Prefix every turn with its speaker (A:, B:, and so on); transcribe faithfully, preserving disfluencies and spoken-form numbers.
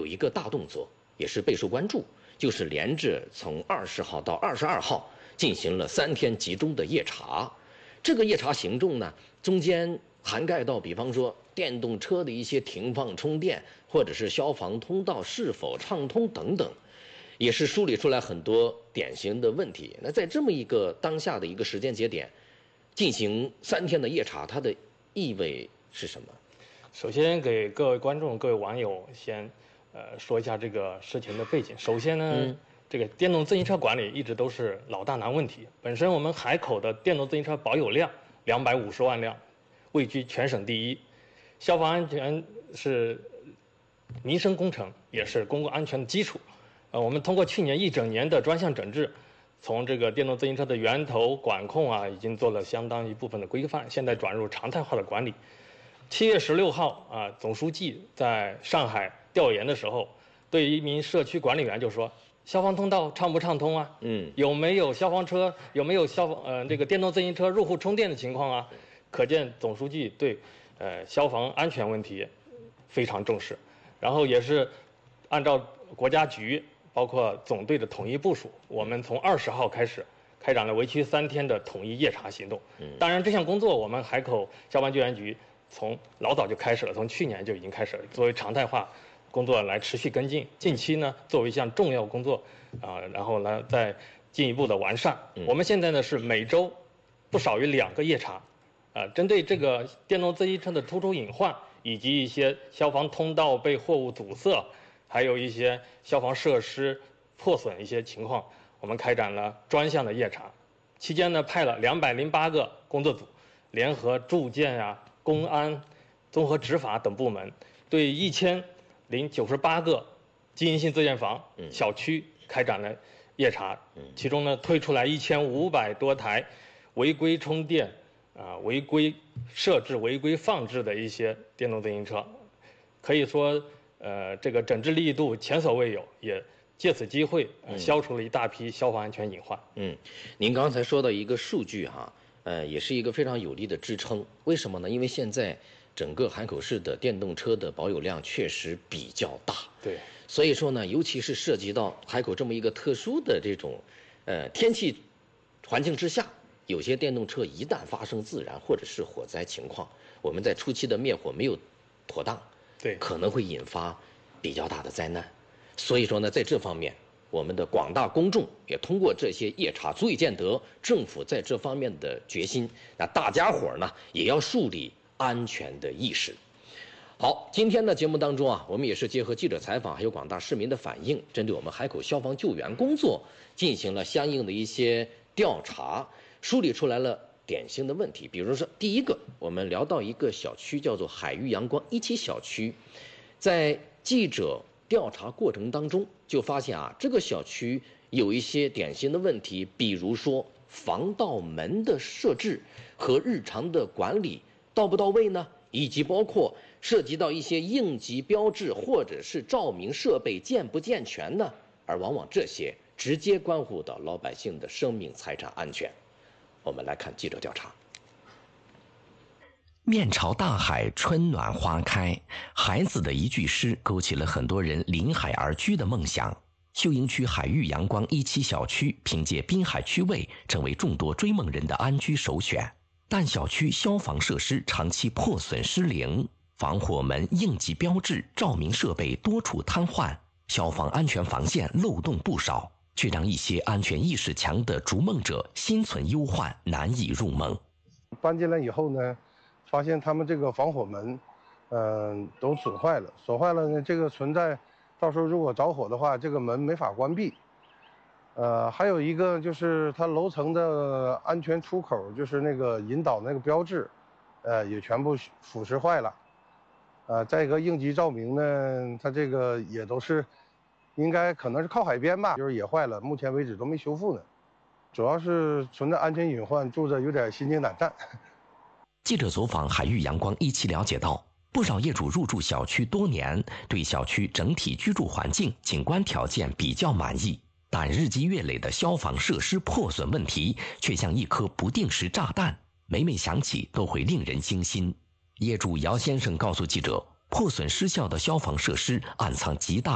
A: 一个大动作，也是备受关注，就是连着从二十号到二十二号进行了三天集中的夜查。这个夜查行动呢，中间涵盖到，比方说电动车的一些停放充电，或者是消防通道是否畅通等等，也是梳理出来很多典型的问题。那在这么一个当下的一个时间节点，进行三天的夜查，它的意味是什么？
B: 首先给各位观众、各位网友先呃说一下这个事情的背景。首先呢，嗯、这个电动自行车管理一直都是老大难问题。本身我们海口的电动自行车保有量两百五十万辆，位居全省第一。消防安全是民生工程，也是公共安全的基础。呃，我们通过去年一整年的专项整治，从这个电动自行车的源头管控啊，已经做了相当一部分的规范，现在转入常态化的管理。七月十六号啊，总书记在上海调研的时候，对一名社区管理员就说：“消防通道畅不畅通啊？嗯，有没有消防车？有没有消防呃这个电动自行车入户充电的情况啊？”可见总书记对呃消防安全问题非常重视，然后也是按照国家局包括总队的统一部署，我们从二十号开始开展了为期三天的统一夜查行动。嗯，当然这项工作我们海口消防救援局从老早就开始了，从去年就已经开始了，作为常态化工作来持续跟进。近期呢，作为一项重要工作啊、呃，然后呢再进一步的完善。嗯、我们现在呢是每周不少于两个夜查，啊、呃，针对这个电动自行车的突出隐患，以及一些消防通道被货物堵塞，还有一些消防设施破损一些情况，我们开展了专项的夜查。期间呢，派了两百零八个工作组，联合住建呀、公安、综合执法等部门，对一千零九十八个经营性自建房、小区开展了夜查。其中呢，推出来一千五百多台违规充电、啊、呃、违规设置、违规放置的一些电动自行车，可以说，呃，这个整治力度前所未有，也借此机会、呃、消除了一大批消防安全隐患。
A: 嗯，您刚才说到一个数据哈。呃，也是一个非常有力的支撑。为什么呢？因为现在整个海口市的电动车的保有量确实比较大。
B: 对，
A: 所以说呢，尤其是涉及到海口这么一个特殊的这种呃天气环境之下，有些电动车一旦发生自燃或者是火灾情况，我们在初期的灭火没有妥当，
B: 对，
A: 可能会引发比较大的灾难。所以说呢，在这方面，我们的广大公众也通过这些夜查，足以见得政府在这方面的决心。那大家伙呢，也要树立安全的意识。好，今天的节目当中啊，我们也是结合记者采访，还有广大市民的反映，针对我们海口消防救援工作进行了相应的一些调查，梳理出来了典型的问题。比如说，第一个，我们聊到一个小区叫做海域阳光一期小区，在记者调查过程当中就发现啊，这个小区有一些典型的问题，比如说防盗门的设置和日常的管理到不到位呢？以及包括涉及到一些应急标志或者是照明设备健不健全呢？而往往这些直接关乎到老百姓的生命财产安全。我们来看记者调查。
C: 面朝大海，春暖花开，孩子的一句诗勾起了很多人临海而居的梦想。秀英区海域阳光一期小区凭借滨海区位，成为众多追梦人的安居首选。但小区消防设施长期破损失灵，防火门、应急标志、照明设备多处瘫痪，消防安全防线漏洞不少，却让一些安全意识强的逐梦者心存忧患，难以入梦。
D: 搬进来以后呢，发现他们这个防火门，嗯、呃，都损坏了。损坏了呢，这个存在，到时候如果着火的话，这个门没法关闭。呃，还有一个就是它楼层的安全出口，就是那个引导那个标志，呃，也全部腐蚀坏了。呃，再一个应急照明呢，它这个也都是，应该可能是靠海边吧，就是也坏了，目前为止都没修复呢。主要是存在安全隐患，住着有点心惊胆战。
C: 记者走访海域阳光一期了解到，不少业主入住小区多年，对小区整体居住环境、景观条件比较满意，但日积月累的消防设施破损问题却像一颗不定时炸弹，每每想起都会令人惊心。业主姚先生告诉记者，破损失效的消防设施暗藏极大